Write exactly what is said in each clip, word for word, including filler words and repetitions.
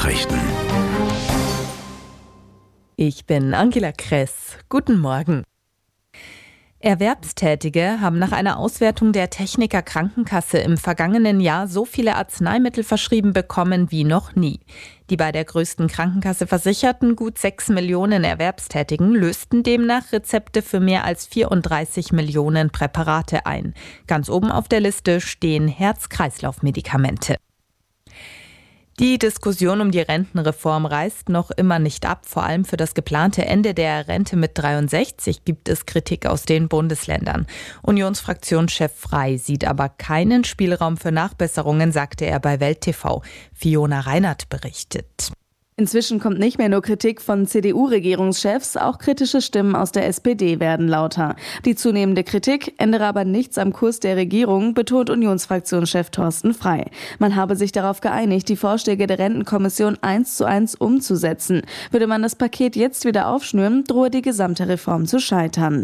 Nachrichten. Ich bin Angela Kress. Guten Morgen. Erwerbstätige haben nach einer Auswertung der Techniker Krankenkasse im vergangenen Jahr so viele Arzneimittel verschrieben bekommen wie noch nie. Die bei der größten Krankenkasse versicherten gut sechs Millionen Erwerbstätigen lösten demnach Rezepte für mehr als vierunddreißig Millionen Präparate ein. Ganz oben auf der Liste stehen Herz-Kreislauf-Medikamente. Die Diskussion um die Rentenreform reißt noch immer nicht ab. Vor allem für das geplante Ende der Rente mit dreiundsechzig gibt es Kritik aus den Bundesländern. Unionsfraktionschef Frey sieht aber keinen Spielraum für Nachbesserungen, sagte er bei Welt T V. Fiona Reinert berichtet. Inzwischen kommt nicht mehr nur Kritik von C D U-Regierungschefs, auch kritische Stimmen aus der S P D werden lauter. Die zunehmende Kritik ändere aber nichts am Kurs der Regierung, betont Unionsfraktionschef Thorsten Frey. Man habe sich darauf geeinigt, die Vorschläge der Rentenkommission eins zu eins umzusetzen. Würde man das Paket jetzt wieder aufschnüren, drohe die gesamte Reform zu scheitern.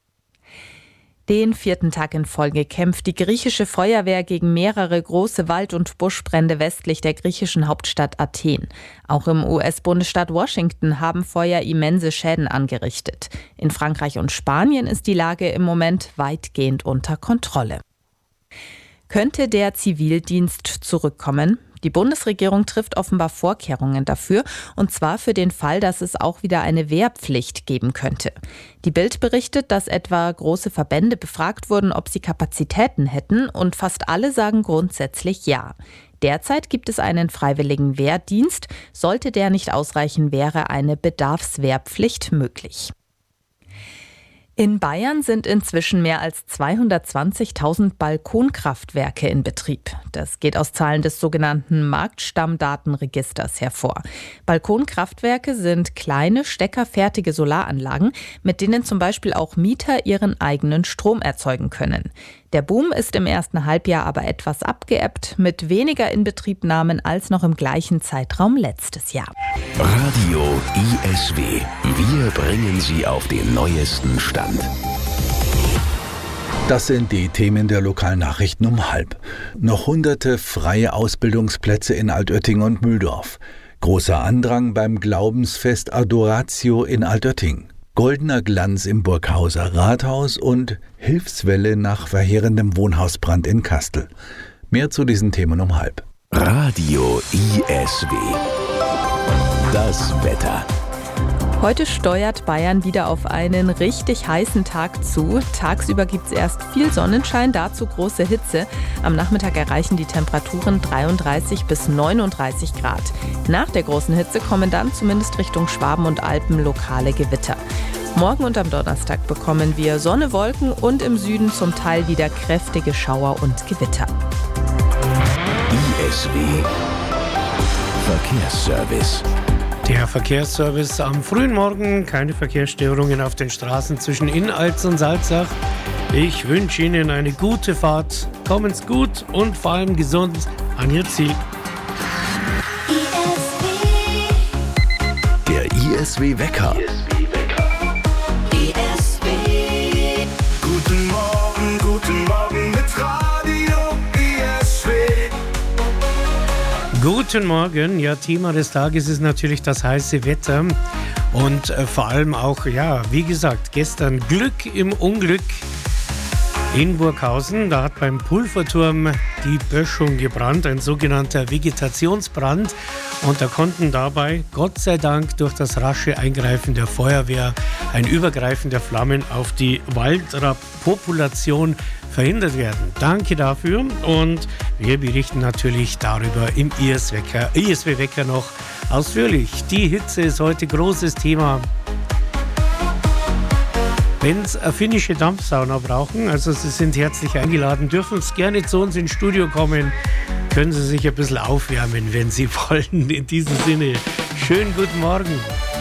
Den vierten Tag in Folge kämpft die griechische Feuerwehr gegen mehrere große Wald- und Buschbrände westlich der griechischen Hauptstadt Athen. Auch im U S-Bundesstaat Washington haben Feuer immense Schäden angerichtet. In Frankreich und Spanien ist die Lage im Moment weitgehend unter Kontrolle. Könnte der Zivildienst zurückkommen? Die Bundesregierung trifft offenbar Vorkehrungen dafür, und zwar für den Fall, dass es auch wieder eine Wehrpflicht geben könnte. Die Bild berichtet, dass etwa große Verbände befragt wurden, ob sie Kapazitäten hätten, und fast alle sagen grundsätzlich ja. Derzeit gibt es einen freiwilligen Wehrdienst. Sollte der nicht ausreichen, wäre eine Bedarfswehrpflicht möglich. In Bayern sind inzwischen mehr als zweihundertzwanzigtausend Balkonkraftwerke in Betrieb. Das geht aus Zahlen des sogenannten Marktstammdatenregisters hervor. Balkonkraftwerke sind kleine, steckerfertige Solaranlagen, mit denen zum Beispiel auch Mieter ihren eigenen Strom erzeugen können. Der Boom ist im ersten Halbjahr aber etwas abgeebbt, mit weniger Inbetriebnahmen als noch im gleichen Zeitraum letztes Jahr. Radio I S W. Wir bringen Sie auf den neuesten Stand. Das sind die Themen der lokalen Nachrichten um halb. Noch hunderte freie Ausbildungsplätze in Altötting und Mühldorf. Großer Andrang beim Glaubensfest Adoratio in Altötting. Goldener Glanz im Burghauser Rathaus und Hilfswelle nach verheerendem Wohnhausbrand in Kastel. Mehr zu diesen Themen um halb. Radio I S W. Das Wetter. Heute steuert Bayern wieder auf einen richtig heißen Tag zu. Tagsüber gibt es erst viel Sonnenschein, dazu große Hitze. Am Nachmittag erreichen die Temperaturen dreiunddreißig bis neununddreißig Grad. Nach der großen Hitze kommen dann zumindest Richtung Schwaben und Alpen lokale Gewitter. Morgen und am Donnerstag bekommen wir Sonne, Wolken und im Süden zum Teil wieder kräftige Schauer und Gewitter. I S W Verkehrsservice. Der Verkehrsservice am frühen Morgen, keine Verkehrsstörungen auf den Straßen zwischen Innalz und Salzach. Ich wünsche Ihnen eine gute Fahrt, kommen's gut und vor allem gesund an Ihr Ziel. Der I S W Wecker. I S W. Guten Morgen, guten Morgen mit Radio I S W. Guten Morgen, ja, Thema des Tages ist natürlich das heiße Wetter und äh, vor allem auch, ja, wie gesagt, gestern Glück im Unglück in Burghausen. Da hat beim Pulverturm die Böschung gebrannt, ein sogenannter Vegetationsbrand, und da konnten dabei, Gott sei Dank, durch das rasche Eingreifen der Feuerwehr ein Übergreifen der Flammen auf die Waldrappopulation verhindert werden. Danke dafür, und wir berichten natürlich darüber im I S W-Wecker noch ausführlich. Die Hitze ist heute großes Thema. Wenn Sie eine finnische Dampfsauna brauchen, also Sie sind herzlich eingeladen, dürfen Sie gerne zu uns ins Studio kommen, können Sie sich ein bisschen aufwärmen, wenn Sie wollen. In diesem Sinne, schönen guten Morgen.